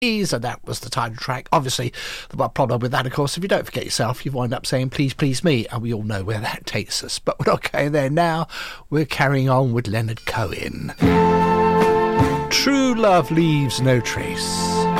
And that was the title track. Obviously, the problem with that, of course, if you don't forget yourself, you wind up saying, please, please me, and we all know where that takes us. But we're not going there now. We're carrying on with Leonard Cohen. True Love Leaves No Trace.